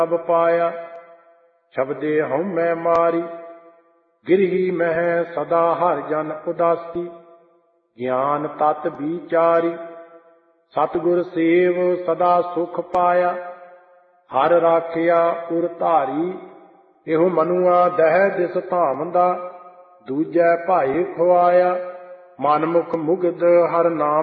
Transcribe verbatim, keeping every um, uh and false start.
ਸਭ ਪਾਇਆ। ਸ਼ਬਦੇ ਹਉਮੈ ਮਾਰੀ ਗਿਰਹੀ ਮਹਿ ਸਦਾ ਹਰਿ ਜਨ ਉਦਾਸੀ। ਗਿਆਨ ਤਤ ਵਿਚਾਰੀ ਸਤਿਗੁਰ ਸੇਵ ਸਦਾ ਸੁਖ ਪਾਇਆ। ਹਰਿ ਰਾਖਿਆ ਉਰ ਧਾਰੀ ਇਹੋ ਮਨੁਆ ਦਹਿ ਦਿਸ ਧਾਮਦਾ। ਦੂਜੈ ਭਾਏ ਖੁਆਇਆ ਮਨਮੁਖ ਮੁਗਧ ਹਰਿ ਨਾਮ